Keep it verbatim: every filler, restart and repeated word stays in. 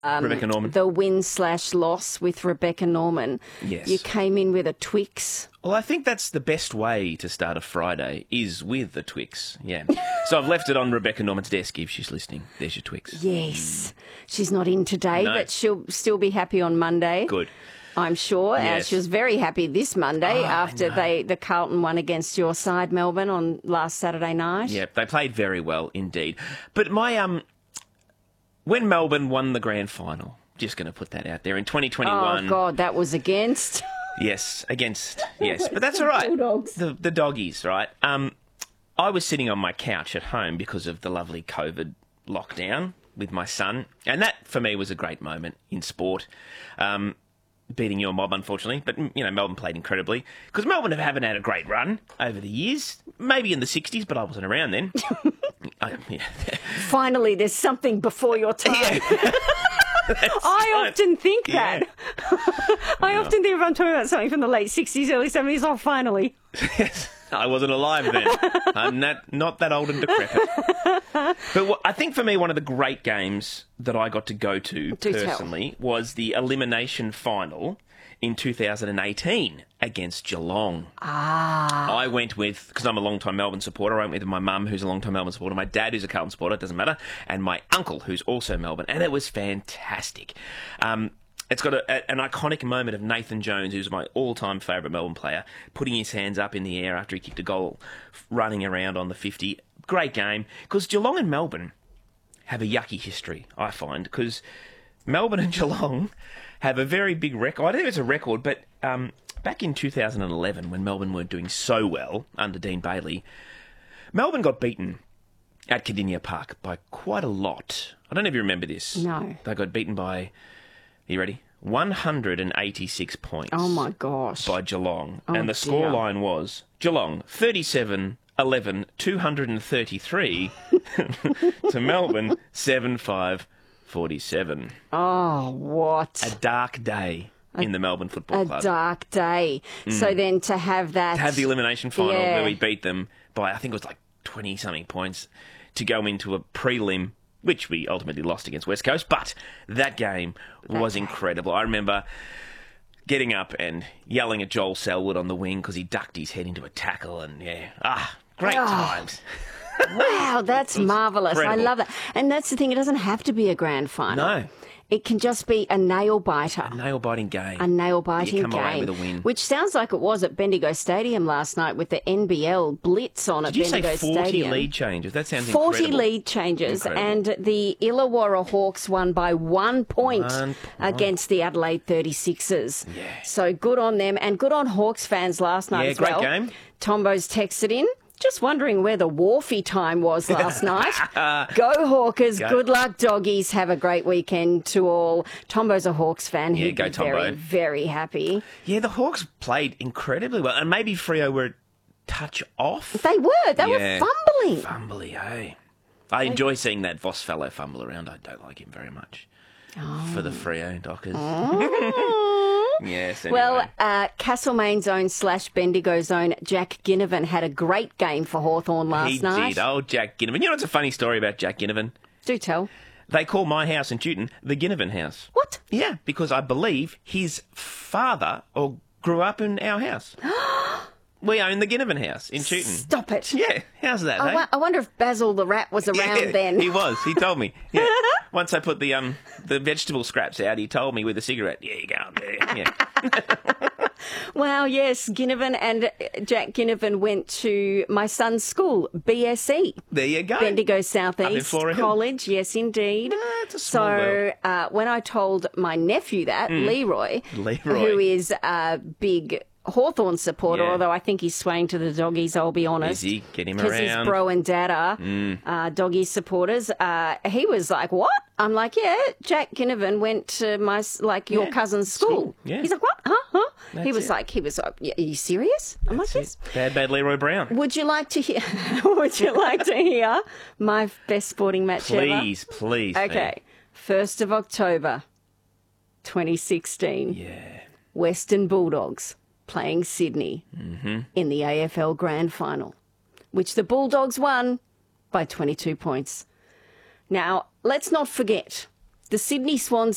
Um, Rebecca Norman. The win slash loss with Rebecca Norman. Yes. You came in with a Twix. Well, I think that's the best way to start a Friday is with the Twix. Yeah. So I've left it on Rebecca Norman's desk if she's listening. There's your Twix. Yes. She's not in today, No. but she'll still be happy on Monday. Good. I'm sure. Uh, Yes. she was very happy this Monday Oh, I after know. they the Carlton won against your side, Melbourne, on last Saturday night. Yeah, they played very well indeed. But my um, when Melbourne won the grand final, just going to put that out there in twenty twenty-one. Oh, God, that was against... Yes, against yes, but that's all right. Bulldogs. The the doggies, right? Um, I was sitting on my couch at home because of the lovely COVID lockdown with my son, and that for me was a great moment in sport. Um, beating your mob, unfortunately, but you know Melbourne played incredibly because Melbourne haven't had a great run over the years. Maybe in the sixties, but I wasn't around then. I, yeah. Finally, there's something before your time. I often think that. I often think if I'm talking about something from the late sixties, early seventies, oh, finally. I wasn't alive then. I'm not, not that old and decrepit. But what, I think for me, one of the great games that I got to go to Do personally was the elimination final in two thousand eighteen against Geelong. Ah. I went with, because I'm a long-time Melbourne supporter, I went with my mum, who's a long-time Melbourne supporter, my dad, who's a Carlton supporter, it doesn't matter, and my uncle, who's also Melbourne, and it was fantastic. Um, it's got a, a, an iconic moment of Nathan Jones, who's my all-time favourite Melbourne player, putting his hands up in the air after he kicked a goal, running around on the fifty. Great game, because Geelong and Melbourne have a yucky history, I find, because Melbourne and Geelong have a very big record. I don't know if it's a record, but um, back in two thousand eleven, when Melbourne weren't doing so well under Dean Bailey, Melbourne got beaten at Cardinia Park by quite a lot. I don't know if you remember this. No. They got beaten by, are you ready? one hundred eighty-six points. Oh, my gosh. By Geelong. Oh, and the dear. scoreline was Geelong thirty-seven eleven two hundred thirty-three to Melbourne seven five forty-seven. Oh, what? A dark day in the Melbourne Football A Club. dark day. So then to have that... To have the elimination final Yeah. where we beat them by, I think it was like twenty-something points, to go into a prelim, which we ultimately lost against West Coast. But that game was game. incredible. I remember getting up and yelling at Joel Selwood on the wing because he ducked his head into a tackle, and yeah, ah, great Oh. times. Wow, that's marvellous. incredible. I love that. And that's the thing, it doesn't have to be a grand final. No. It can just be a nail-biter. Nail-biting game. A nail-biting You come away game. with a win. Which sounds like it was at Bendigo Stadium last night with the N B L Blitz on at Did you Bendigo say forty Stadium. lead changes? That sounds forty incredible. lead changes, Incredible. and the Illawarra Hawks won by one point One point. against the Adelaide thirty-sixers. Yeah. So good on them, and good on Hawks fans last night Yeah, as great well. game. Tombo's texted in. Just wondering where the Wharfie time was last night. Go Hawkers. Go. Good luck, doggies. Have a great weekend to all. Tombo's a Hawks fan. Yeah, He'd go be Tombo. very, very happy. Yeah, the Hawks played incredibly well, and maybe Freo were a touch off. They were. They Yeah. were fumbling. Fumbly, hey. I enjoy seeing that Voss fellow fumble around. I don't like him very much. For the Freo Dockers. Yes, anyway. Well, uh, Castlemaine Zone slash Bendigo Zone, Jack Ginnivan had a great game for Hawthorn last he night. did. Oh, Jack Ginnivan. You know what's a funny story about Jack Ginnivan? Do tell. They call my house in Tewton the Ginnivan house. What? Yeah, because I believe his father or grew up in our house. We own the Ginnivan house in Tewton. Stop it. Yeah, how's that, I, hey? wo- I wonder if Basil the rat was around Yeah, then. He was. He told me. Yeah. Once I put the um the vegetable scraps out, he told me with a cigarette, yeah, you go up there. Yeah. Wow, yes, Ginnivan and uh, Jack Ginnivan went to my son's school, B S E. There you go. Bendigo South Up in East Flora Hill. College, yes, indeed. Ah, it's a small so world. uh, when I told my nephew that, Leroy, Leroy. who is a big Hawthorn supporter, Yeah. although I think he's swaying to the doggies, I'll be honest. Is he? Get him Because his around. bro and dad are uh, doggy supporters. Uh, he was like, what? I'm like, yeah, Jack Ginnivan went to my, s- like, your Yeah, cousin's school. school, yeah. He's like, what? Huh? Huh? he That's was it. like, he was like, "Yeah, are you serious? I'm like, yes. Bad, bad Leroy Brown. Would you like to hear, would you like to hear my best sporting match ever? Please, please. Okay. first of October, twenty sixteen. Yeah. Western Bulldogs playing Sydney Mm-hmm. in the A F L Grand Final, which the Bulldogs won by twenty-two points. Now, let's not forget, the Sydney Swans